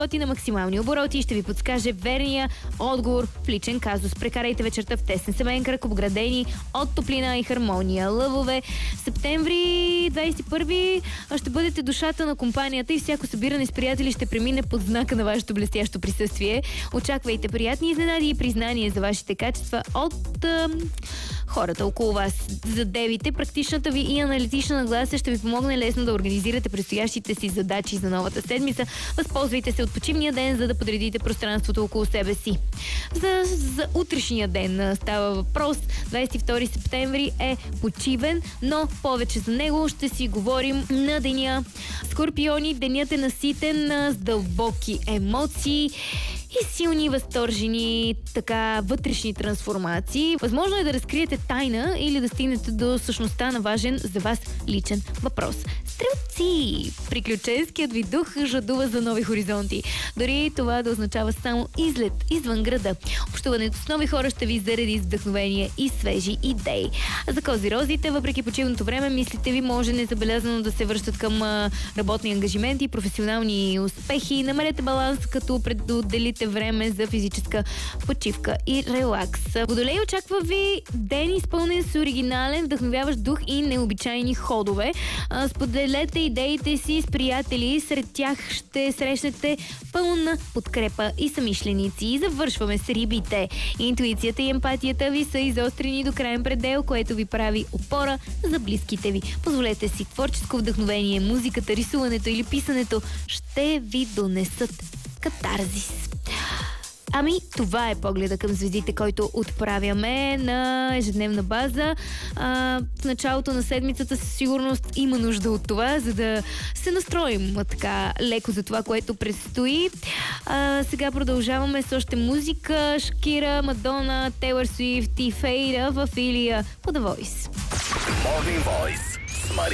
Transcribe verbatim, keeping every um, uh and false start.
на максимални обороти и ще ви подскаже верния отговор в личен казус. Прекарайте вечерта в тесен семейен кръг, обградени от топлина и хармония. Лъвове, септември двадесет и първи ще бъдете душата на компанията и всяко събиране с приятели ще премине под знака на вашето блестящо присъствие. Очаквайте приятни изненади и признания за вашите качества от а, хората около вас. За девите, практичната ви и аналитична нагласа ще ви помогне лесно да организирате предстоящите си задачи за новата седмица. Възползвайте се от почивния ден, за да подредите пространството около себе си. За, за утрешния ден става въпрос. двадесет и втори септември е почивен, но повече за него ще си говорим на деня. Скорпиони, денят е наситен с дълбоки емоции и силни възторжени така вътрешни трансформации. Възможно е да разкриете тайна или да стигнете до същността на важен за вас личен въпрос. Стрелци! Приключенският ви дух жадува за нови хоризонти. Дори това да означава само излет извън града. Общуването с нови хора ще ви зареди с вдъхновение и свежи идеи. А за козирозите, въпреки почивното време, мислите ви може незабелязано да се връщат към а, работни ангажименти, професионални успехи. Намерете баланс, като предотделите време за физическа почивка и релакс. Водолей, очаква ви ден изпълнен с оригинален, вдъхновяващ дух и необичайни ходове. А, споделете идеите си с приятели, сред тях ще срещнете пълна подкрепа и самишленици. И завършваме с рибите. Интуицията и емпатията ви са изострени до крайен предел, което ви прави опора за близките ви. Позволете си творческо вдъхновение, музиката, рисуването или писането ще ви донесат катарзис. Ами, това е погледа към звездите, който отправяме на ежедневна база. А, в началото на седмицата със сигурност има нужда от това, за да се настроим така леко за това, което предстои. А, сега продължаваме с още музика. Шакира, Мадона, Тейлър Суифт и Фейда в Илия по The Voice. Morning Voice.